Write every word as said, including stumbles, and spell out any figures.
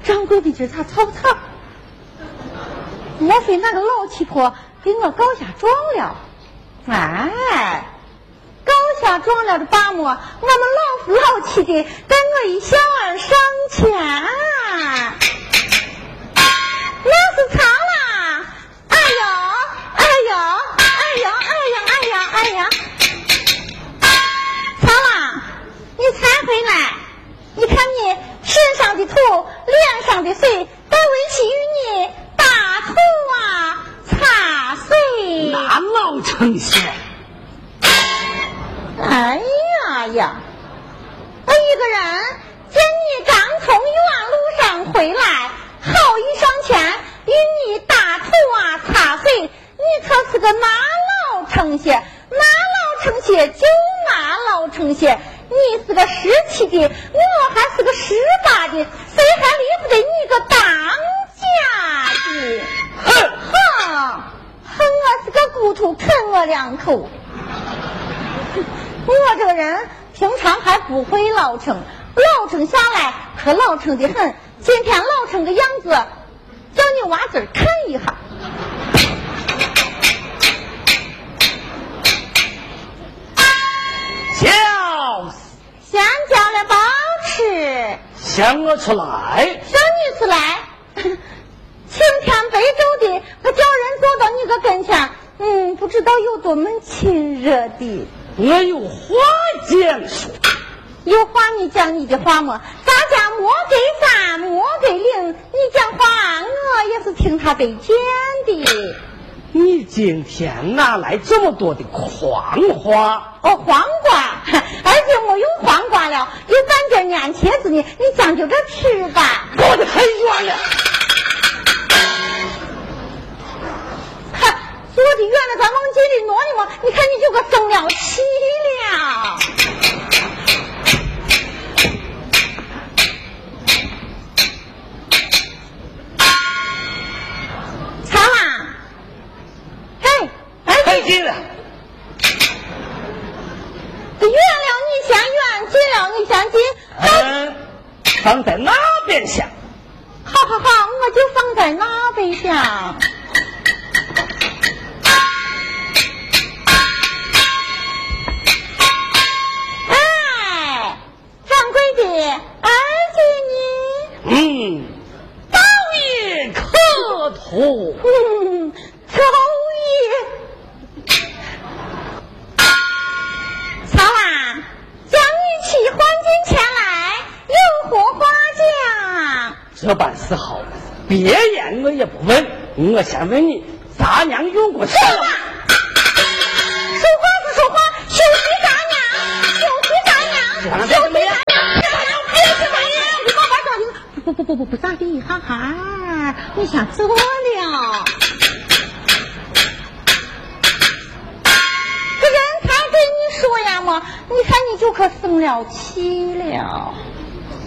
掌柜的这他曹操，莫非那个老七婆给我搞下庄了？哎，搞下庄了的八莫，我们老夫老妻的跟我一小儿上前，那是曹啦！哎呦，哎呦，哎呦，哎呀，哎呀，哎呀！曹啦，你才回来，你看你身上的土，脸上的水，该为其与你打土啊，擦碎。 那老丞相， 哎呀呀！我一个人见你刚从远路上回来，好意上前与你打土啊，擦碎，你可是个哪老丞相？哪老丞相就哪老丞相。你是个十七的，我还是个十八的，谁还离不得你个当家的？ 哼哼，哼，我是个骨头，啃我两口。我这个人平常还不会老成，老成下来可老成的很。今天老成个样子，叫你娃子看一下。 叫先叫了包吃， 想我出来， 让你出来。晴天白昼的，我叫人走到你个跟前，嗯，不知道有多么亲热的。 我有话讲说， 有话你讲你的话嘛，咱家莫给咱莫给领，你讲话我也是听他得见的。 你今天哪来这么多的狂话？ 哦，黄瓜，而且没有黄瓜了，有半点黏茄子呢，你讲究着吃吧。 过得太远了。 哈，坐的远了，咱往这里挪一挪，你看你就个生了气了。曹啦，嘿， 太近了。 远了你嫌远，近了你嫌近。 嗯，放在那边想。 好好好，我就放在那边想。哎，掌柜的，二姐嗯， 你， 道也可图。 嗯，周爷。曹啊，将你起还金前来，有何话讲？ 这般事好，别言我也不问，我先问你，咱娘用过什么？ 说话不说话，休息咱娘，休息咱娘，休息咱娘，哎呀，这玩意儿，你爸爸找你，不不不不不咋地，哈哈，你想做了？这人才对你说呀嘛，你看你就可生了气了。